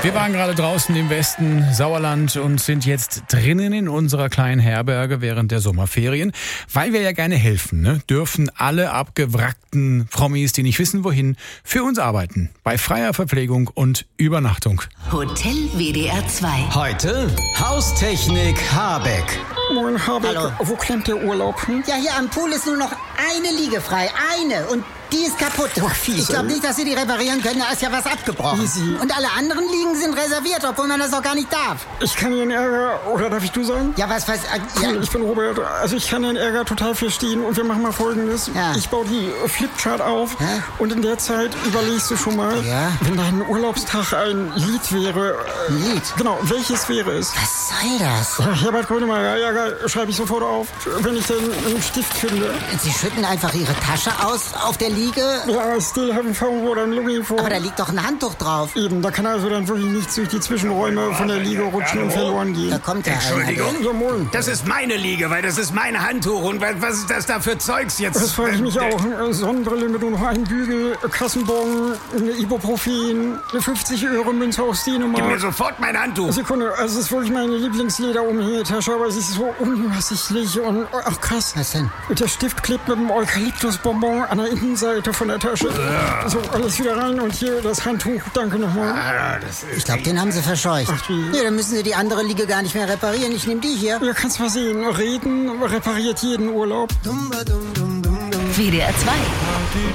Wir waren gerade draußen im Westen Sauerland und sind jetzt drinnen in unserer kleinen Herberge während der Sommerferien. Weil wir ja gerne helfen, ne, dürfen alle abgewrackten Promis, die nicht wissen wohin, für uns arbeiten. Bei freier Verpflegung und Übernachtung. Hotel WDR 2. Heute Haustechnik Habeck. Moin Habeck, Hallo. wo klemmt der Urlaub? Ja, hier am Pool ist nur noch eine Liege frei. Eine. Und die ist kaputt. Ich glaube nicht, dass Sie die reparieren können. Da ist ja was abgebrochen. Easy. Und alle anderen Liegen sind reserviert, obwohl man das auch gar nicht darf. Ich kann Ihren Ärger, oder darf ich du sagen? Ja, was... Cool, ich bin Robert. Also ich kann den Ärger total verstehen und wir machen mal Folgendes. Ja. Ich baue die Flipchart auf Hä? und in der Zeit überlegst du schon mal, Ja. wenn dein Urlaubstag ein Lied wäre. Ein Lied? Genau, welches wäre es? Was soll das? Herbert Grönemeyer, ja, schreibe ich sofort auf, wenn ich den einen Stift finde. Sie schütten einfach Ihre Tasche aus auf der Liege. Ja, I still haven't found what I'm looking for. Aber da liegt doch ein Handtuch drauf. Eben, da kann also dann wirklich nichts durch die Zwischenräume von der Liege rutschen und verloren gehen. Da kommt ja Entschuldigung? einer. Ja, moin. Das ist meine Liege, weil das ist mein Handtuch. Und was ist das da für Zeugs jetzt? Das frage ich mich auch. Sonnenbrille mit nur noch einem Bügel, Kassenbon, eine Ibuprofen, eine 50-Euro-Münze aus Gib mir Dänemark. sofort mein Handtuch. Sekunde, also es ist wirklich meine Lieblingslederumhängetasche, aber es ist so unübersichtlich und... Ach krass. Was denn? Der Stift klebt mit dem Eukalyptusbonbon an der Innenseite von der Tasche. So, alles wieder rein und hier das Handtuch. Danke nochmal. Ah, das ist Ich glaube, den haben Sie verscheucht. Ach, wie? Ja, dann müssen Sie die andere Liege gar nicht mehr reparieren. Ich nehme die hier. Ja, kannst mal sehen. Reden repariert jeden Urlaub. WDR 2.